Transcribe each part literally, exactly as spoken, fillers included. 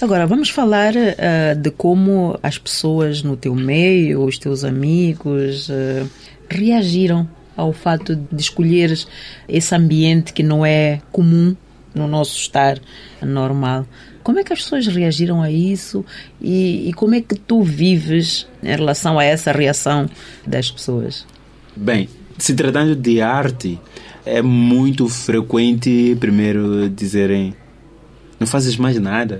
Agora, vamos falar uh, de como as pessoas no teu meio, os teus amigos, uh, reagiram ao fato de escolheres esse ambiente que não é comum no nosso estar normal. Como é que as pessoas reagiram a isso e, e como é que tu vives em relação a essa reação das pessoas? Bem, se tratando de arte, é muito frequente primeiro dizerem: não fazes mais nada.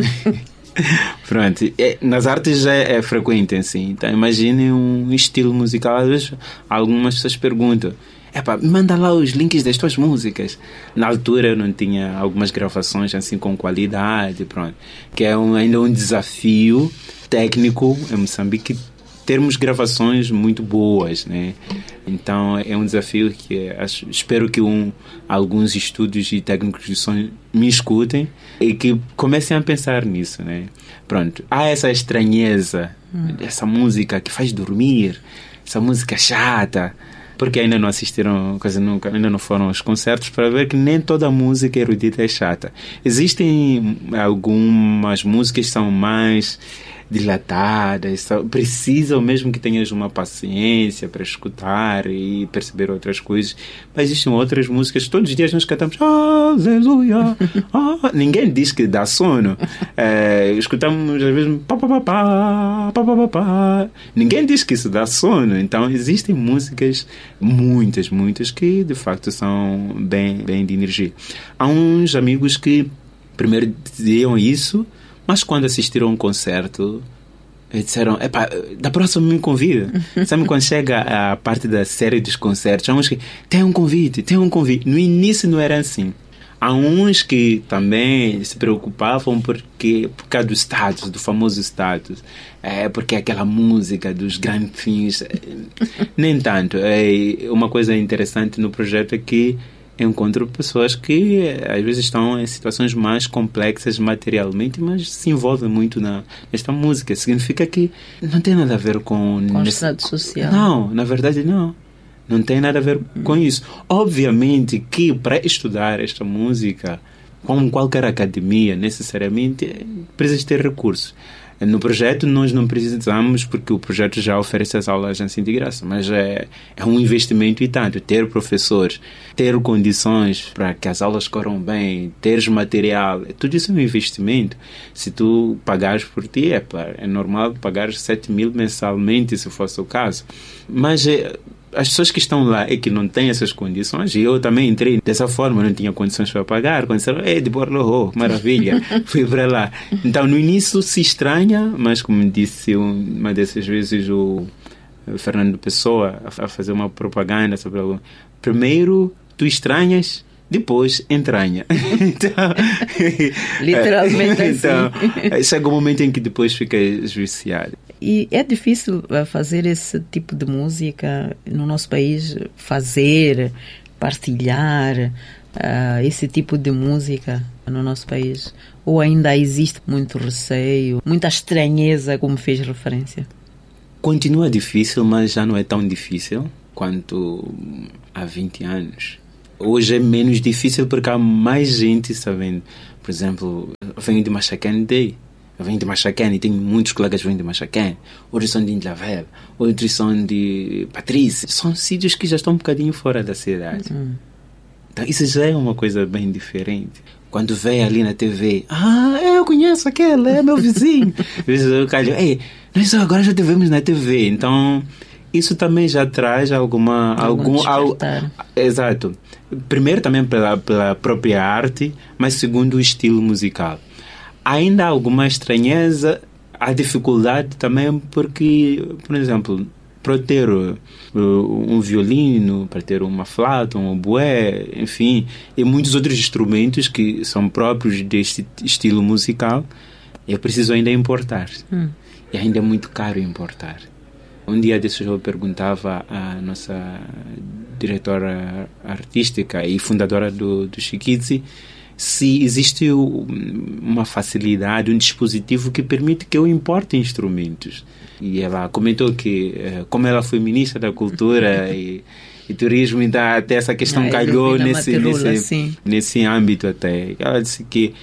Pronto, é, nas artes já é, é frequente assim. Então imagine um estilo musical. Às vezes algumas pessoas perguntam: epá, manda lá os links das tuas músicas. Na altura eu não tinha algumas gravações assim com qualidade, pronto, que é um, ainda um desafio técnico em Moçambique termos gravações muito boas, né? Então é um desafio que acho, espero que um, alguns estúdios e técnicos de som me escutem e que comecem a pensar nisso, né? Pronto, há essa estranheza, hum. essa música que faz dormir, essa música chata, porque ainda não assistiram, quase nunca, ainda não foram aos concertos para ver que nem toda música erudita é chata. Existem algumas músicas que são mais dilatadas, precisam mesmo que tenhas uma paciência para escutar e perceber outras coisas, mas existem outras músicas, todos os dias nós cantamos aleluia, ah. Ninguém diz que dá sono, é, escutamos às vezes pá, pá, pá, pá, pá, pá, pá. Ninguém diz que isso dá sono. Então existem músicas, muitas, muitas que de facto são bem, bem de energia. Há uns amigos que primeiro diziam isso, mas quando assistiram a um concerto disseram: epá, da próxima me convida. Sabe quando chega a parte da série dos concertos, há uns que tem um convite, tem um convite. No início não era assim. Há uns que também se preocupavam porque, por causa do status, do famoso status, é, porque é aquela música dos grandes fins. Nem tanto. É, uma coisa interessante no projeto é que encontro pessoas que às vezes estão em situações mais complexas materialmente, mas se envolvem muito na, nesta música. Significa que não tem nada a ver com... Com o estado social. Não, na verdade não. Não tem nada a ver hum. com isso. Obviamente que para estudar esta música, como qualquer academia, necessariamente precisa ter recursos. No projeto nós não precisamos, porque o projeto já oferece as aulas assim de graça, mas é, é um investimento e tanto. Ter professores, ter condições para que as aulas corram bem, teres material, tudo isso é um investimento. Se tu pagares por ti, é, é normal pagar sete mil mensalmente, se fosse o caso. Mas é, as pessoas que estão lá e que não têm essas condições, e eu também entrei dessa forma, não tinha condições para pagar, quando disseram: é de Borloo, maravilha, fui para lá. Então no início se estranha, mas como disse uma dessas vezes o Fernando Pessoa a fazer uma propaganda sobre algo, primeiro tu estranhas, depois entranha. Então, literalmente assim. Então, chega um momento em que depois fica viciado. E é difícil fazer esse tipo de música no nosso país, fazer, partilhar uh, esse tipo de música no nosso país? Ou ainda existe muito receio, muita estranheza, como fez referência? Continua difícil, mas já não é tão difícil quanto há vinte anos. Hoje é menos difícil porque há mais gente sabendo. Por exemplo, eu venho de Machacane Day. Eu venho de Machacane e tenho muitos colegas que vêm de Machacane. Outros são de Indlavel, outros são de Patrícia. São sítios que já estão um bocadinho fora da cidade. Hum. Então isso já é uma coisa bem diferente. Quando vem ali na T V, ah, eu conheço aquele, é meu vizinho. Às vezes eu calho, ei, nós agora já te vemos na T V. Então isso também já traz alguma... algum, algum Exato. Primeiro também pela, pela própria arte, mas segundo o estilo musical. Ainda há alguma estranheza, há dificuldade também porque, por exemplo, para ter uh, um violino, para ter uma flauta, um oboé, enfim, e muitos outros instrumentos que são próprios deste estilo musical, é preciso ainda importar. Hum. E ainda é muito caro importar. Um dia desses eu perguntava à nossa diretora artística e fundadora do, do Chiquitzi se existe uma facilidade, um dispositivo que permite que eu importe instrumentos. E ela comentou que, como ela foi ministra da Cultura e, e turismo, então até essa questão Ah, calhou Elvina nesse, Materula, nesse, sim. nesse âmbito até. Ela disse que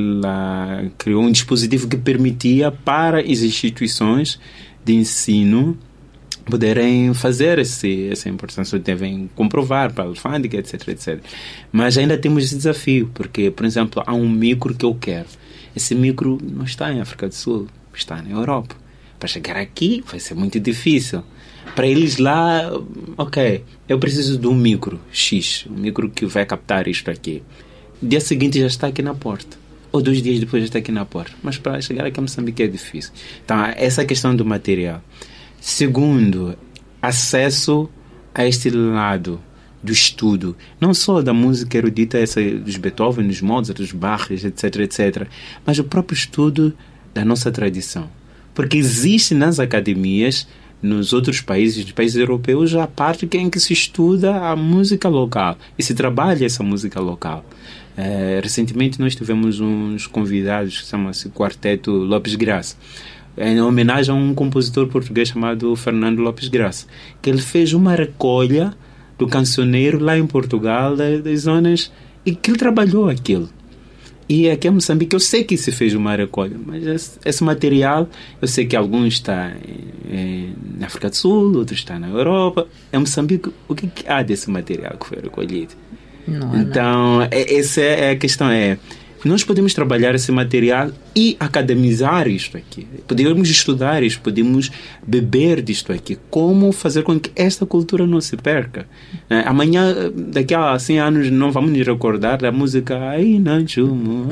ela criou um dispositivo que permitia para as instituições de ensino poderem fazer esse, essa importação, devem comprovar para a alfândega, etc, etcétera. Mas ainda temos esse desafio, porque, por exemplo, há um micro que eu quero. Esse micro não está em África do Sul, está na Europa. Para chegar aqui vai ser muito difícil. Para eles lá, ok, eu preciso de um micro X, um micro que vai captar isto aqui. Dia seguinte já está aqui na porta. Ou dois dias depois já está aqui na porta. Mas para chegar aqui a Moçambique é difícil. Então, essa questão do material. Segundo, acesso a este lado do estudo, não só da música erudita, essa dos Beethoven, dos Mozart, dos Bach, etc, etcétera, mas o próprio estudo da nossa tradição. Porque existe nas academias, nos outros países, nos países europeus, a parte em que se estuda a música local e se trabalha essa música local. É, recentemente nós tivemos uns convidados que chama-se Quarteto Lopes Graça, em homenagem a um compositor português chamado Fernando Lopes Graça, que ele fez uma recolha do cancioneiro lá em Portugal, das zonas, e que ele trabalhou aquilo. E aqui em Moçambique eu sei que se fez uma recolha, mas esse, esse material, eu sei que alguns está em, em, na África do Sul, outros está na Europa. Em Moçambique, o que, que há desse material que foi recolhido? Não, então, não. É, essa é a questão. É, nós podemos trabalhar esse material e academizar isto aqui. Podemos estudar isto, podemos beber disto aqui. Como fazer com que esta cultura não se perca? É, amanhã, daqui a cem anos, não vamos nos recordar da música Ai, não, chumo,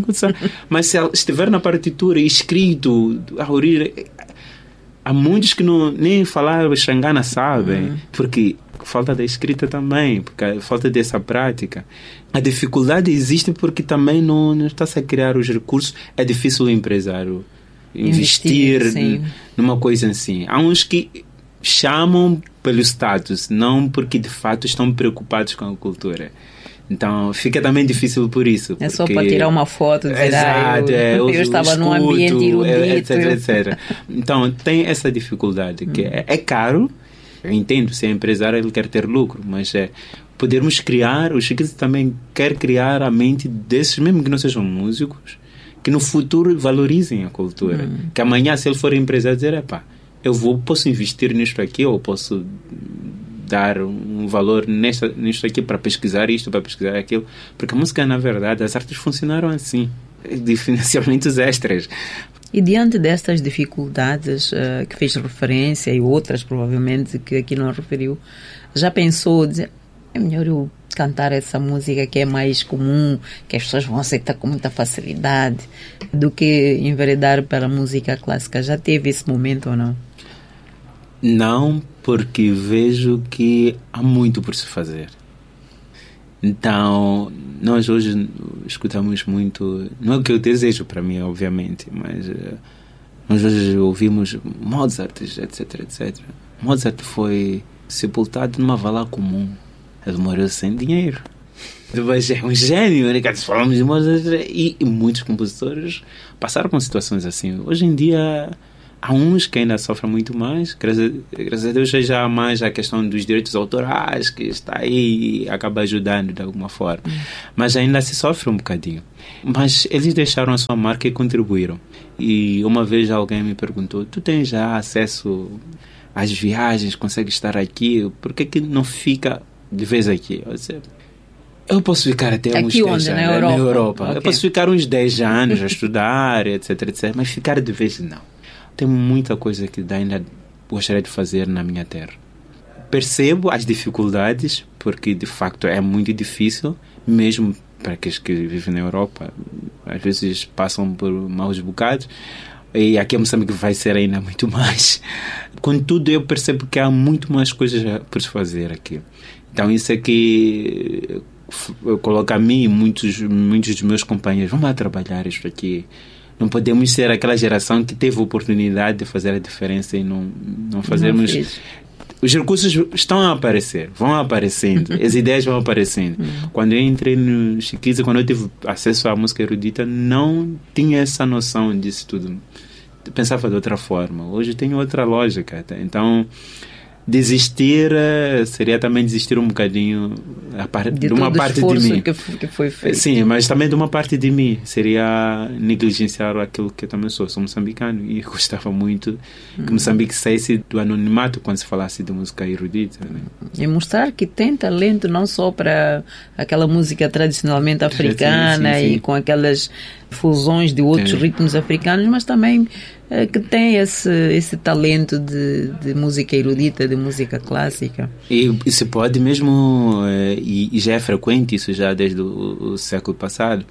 mas se ela estiver na partitura, escrito, a origem... Há muitos que não, nem falar Xangana sabem, uhum. porque falta da escrita também, porque falta dessa prática. A dificuldade existe porque também não, não está-se a criar os recursos. É difícil o empresário investir, investir numa coisa assim. Há uns que chamam pelo status, não porque de fato estão preocupados com a cultura. Então fica também difícil por isso. É só para tirar uma foto, dizer, exato, ah, eu, eu, eu estava escuto, num ambiente erudito, etc, etcétera. Então tem essa dificuldade, que é, é caro. Eu entendo, se é empresário ele quer ter lucro, mas é podermos criar, o Chiquito também quer criar a mente desses, mesmo que não sejam músicos, que no futuro valorizem a cultura. Hum. Que amanhã, se ele for empresário, dizer, epá, eu vou, posso investir nisto aqui, ou posso dar um valor nesta, nisto aqui para pesquisar isto, para pesquisar aquilo. Porque a música, na verdade, as artes funcionaram assim, de financiamentos extras. E diante destas dificuldades uh, que fez referência, e outras provavelmente que aqui não referiu, já pensou dizer, é melhor eu cantar essa música que é mais comum, que as pessoas vão aceitar com muita facilidade, do que enveredar pela música clássica? Já teve esse momento ou não? Não, porque vejo que há muito por se fazer. Então, nós hoje escutamos muito, não é o que eu desejo para mim, obviamente, mas uh, nós hoje ouvimos Mozart, etc, etcétera. Mozart foi sepultado numa vala comum. Ele morreu sem dinheiro. Mas é um gênio, né? Falamos de Mozart e, e muitos compositores passaram por situações assim. Hoje em dia há uns que ainda sofrem muito mais. Graças, graças a Deus já há mais a questão dos direitos autorais, que está aí e acaba ajudando de alguma forma. Hum. Mas ainda se sofre um bocadinho. Mas eles deixaram a sua marca e contribuíram. E uma vez alguém me perguntou, tu tens já acesso às viagens, consegue estar aqui? Por que que não fica de vez aqui? Eu disse, eu posso ficar até uns aqui onde? dez anos Na Europa? Na Europa. Okay. Eu posso ficar uns dez anos a estudar, etc, etcétera. Mas ficar de vez não. Tem muita coisa que ainda gostaria de fazer na minha terra. Percebo as dificuldades, porque de facto é muito difícil, mesmo para aqueles que vivem na Europa. Às vezes passam por maus bocados, e aqui em Moçambique vai ser ainda muito mais. Contudo, eu percebo que há muito mais coisas por se fazer aqui. Então isso é que coloca a mim e muitos, muitos dos meus companheiros, vamos lá trabalhar isto aqui. Não podemos ser aquela geração que teve a oportunidade de fazer a diferença e não, não fazermos... Não os recursos estão a aparecer, vão aparecendo, as ideias vão aparecendo. Quando eu entrei no Chiquisa, quando eu tive acesso à música erudita, não tinha essa noção disso tudo. Eu pensava de outra forma. Hoje tem outra lógica. Então, desistir seria também desistir um bocadinho a par, de, de uma parte de mim que foi, que foi feito. Sim, mas também de uma parte de mim seria negligenciar aquilo que eu também sou. Sou moçambicano e gostava muito que hum. Moçambique saísse do anonimato quando se falasse de música erudita, né? E mostrar que tem talento não só para aquela música tradicionalmente africana, sim, sim, sim. E com aquelas fusões de outros é. ritmos africanos, mas também é, que tem esse, esse talento de, de música erudita, de música clássica. E, e se pode mesmo, é, e, e já é frequente isso já desde o, o século passado,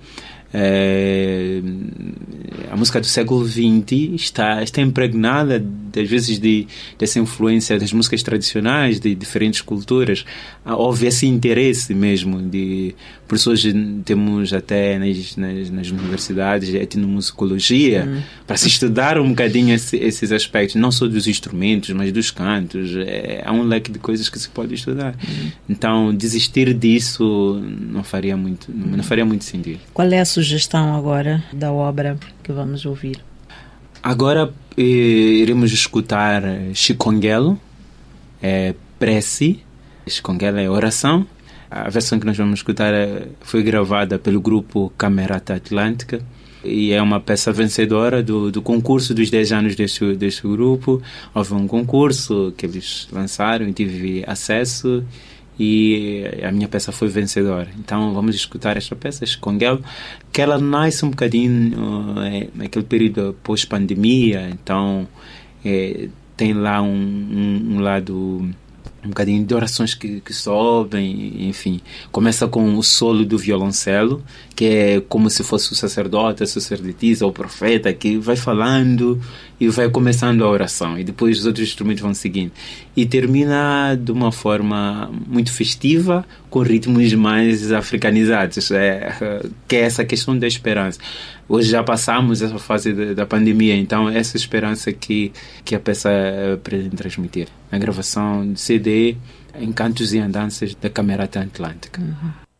é, a música do século vinte está, está impregnada às vezes de, dessa influência das músicas tradicionais de diferentes culturas. Houve esse interesse mesmo de pessoas, temos até nas, nas, nas universidades de etnomusicologia hum. para se estudar um bocadinho esse, esses aspectos, não só dos instrumentos mas dos cantos. É, há um leque de coisas que se pode estudar. Hum. Então desistir disso não faria muito, não, não faria muito sentido. Qual é a sugestão agora da obra que vamos ouvir? Agora eh, iremos escutar Chicongelo, é prece. Chicongelo é oração. A versão que nós vamos escutar foi gravada pelo grupo Camerata Atlântica e é uma peça vencedora do, do concurso dos dez anos deste, deste grupo. Houve um concurso que eles lançaram e tive acesso e a minha peça foi vencedora. Então vamos escutar esta peça, Chicongelo, que ela nasce um bocadinho é, naquele período pós-pandemia. Então é, tem lá um, um, um lado um bocadinho de orações que, que sobem, enfim. Começa com o solo do violoncelo, que é como se fosse o sacerdote, a sacerdotisa, o profeta, que vai falando e vai começando a oração, e depois os outros instrumentos vão seguindo. E termina de uma forma muito festiva, com ritmos mais africanizados, é, que é essa questão da esperança. Hoje já passamos essa fase da, da pandemia, então essa esperança que, que a peça pretende transmitir. Na gravação de C D, Encantos e Andanças da Camerata Atlântica. Uhum.